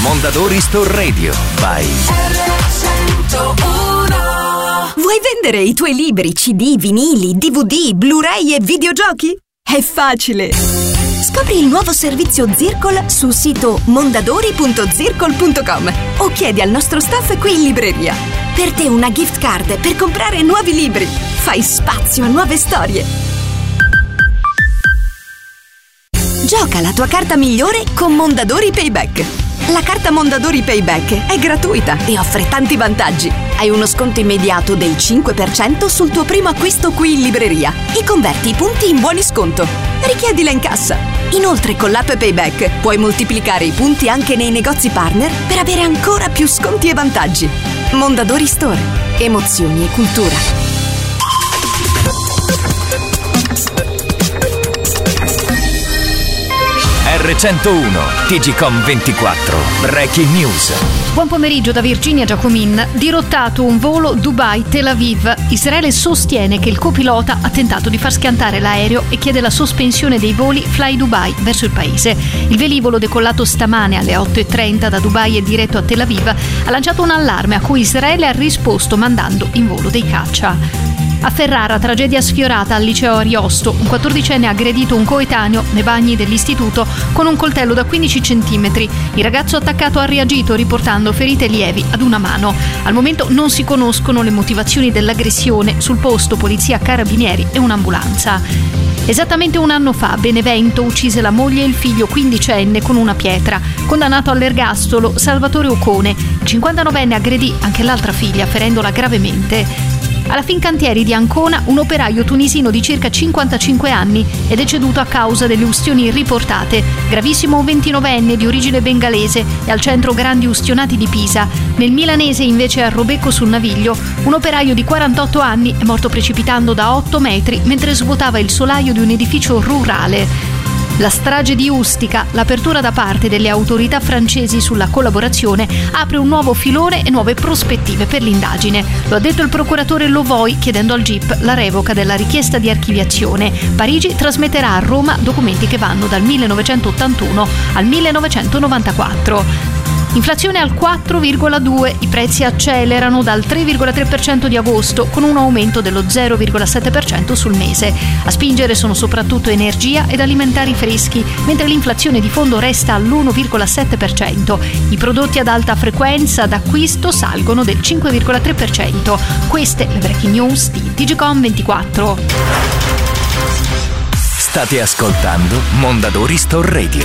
Mondadori Store Radio by Vuoi vendere i tuoi libri, CD, vinili, DVD, Blu-ray e videogiochi? È facile! Scopri il nuovo servizio Zircol sul sito mondadori.zircol.com o chiedi al nostro staff qui in libreria. Per te una gift card per comprare nuovi libri. Fai spazio a nuove storie. Gioca la tua carta migliore con Mondadori Payback. La carta Mondadori Payback è gratuita e offre tanti vantaggi. Hai uno sconto immediato del 5% sul tuo primo acquisto qui in libreria e converti i punti in buoni sconto. Richiedila in cassa. Inoltre con l'app Payback puoi moltiplicare i punti anche nei negozi partner per avere ancora più sconti e vantaggi. Mondadori Store. Emozioni e cultura. R101 TGcom 24 Breaking News. Buon pomeriggio da Virginia Giacomin. Dirottato un volo Dubai-Tel Aviv. Israele sostiene che il copilota ha tentato di far schiantare l'aereo e chiede la sospensione dei voli Fly Dubai verso il paese. Il velivolo decollato stamane alle 8:30 da Dubai e diretto a Tel Aviv ha lanciato un allarme a cui Israele ha risposto mandando in volo dei caccia. A Ferrara, tragedia sfiorata al liceo Ariosto. Un 14enne ha aggredito un coetaneo nei bagni dell'istituto con un coltello da 15 centimetri. Il ragazzo attaccato ha reagito riportando ferite lievi ad una mano. Al momento non si conoscono le motivazioni dell'aggressione. Sul posto polizia, carabinieri e un'ambulanza. Esattamente un anno fa a Benevento uccise la moglie e il figlio 15enne con una pietra. Condannato all'ergastolo Salvatore Ocone. Il 59enne aggredì anche l'altra figlia ferendola gravemente. Alla Fincantieri di Ancona un operaio tunisino di circa 55 anni è deceduto a causa delle ustioni riportate. Gravissimo un 29enne di origine bengalese e al centro Grandi Ustionati di Pisa. Nel milanese invece a Robecco sul Naviglio un operaio di 48 anni è morto precipitando da 8 metri mentre svuotava il solaio di un edificio rurale. La strage di Ustica, l'apertura da parte delle autorità francesi sulla collaborazione, apre un nuovo filone e nuove prospettive per l'indagine. Lo ha detto il procuratore Lovoi chiedendo al GIP la revoca della richiesta di archiviazione. Parigi trasmetterà a Roma documenti che vanno dal 1981 al 1994. Inflazione al 4,2, i prezzi accelerano dal 3,3% di agosto con un aumento dello 0,7% sul mese. A spingere sono soprattutto energia ed alimentari freschi, mentre l'inflazione di fondo resta all'1,7%. I prodotti ad alta frequenza d'acquisto salgono del 5,3%. Queste le breaking news di TGcom 24. State ascoltando Mondadori Store Radio.